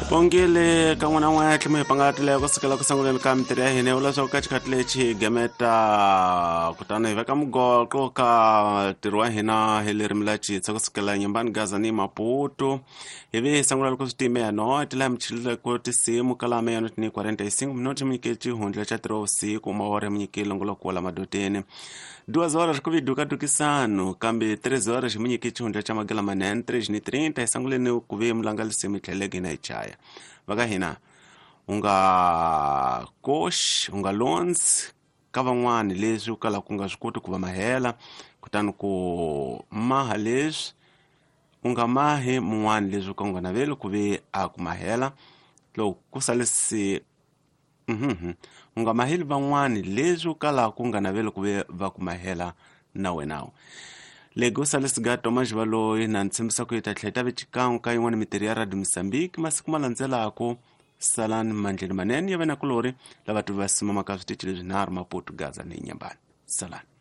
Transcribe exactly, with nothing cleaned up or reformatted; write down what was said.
Bongile ka n'wana n'wana tlheme pangatile ku sikela ku sanguleni ka mitirho ya hina ula swa ku ka chikhatleci gemeta kutani hi veka mugoqo ka ntirho wa hina hi leri milachitsa ku sikela Nyembani Gaza ni Maputo ivi hi sangula loko switime ya no tila michilile ku tisimu ka lama ya ni quarenta e cinco minutos minyikeci hundla cha tiro usiku mawara minyikile ngolo kuola madoteni duas horas ku viduka tukisano kambe três horas minyikeci hundla cha magala manene três ni trinta hi sanguleni ku ve mulangalisi mithleleke na ichaya vaka hina unga kosh unga loans ka van'wani leswi u kala ku nga swi koti ku va mahela kutani ku maha leswi unga mahi mun'wani leswi ka nga naveli ku ve a ku mahela loko ku salisi mhm unga maheli van'wani leswi u kala ku nga naveli ku ve va ku mahela na wenawo lego salisi ga Thomas Valoyi na ntshembisa ku ita tlheta vechikangu ka yin'wana mitirho ya Radio Mozambique masiku malandzelako salani mandleni manene ya vena kulori lava tu va simama ka switichi leswi nharhu Maputo Gaza ni Nyembani salani.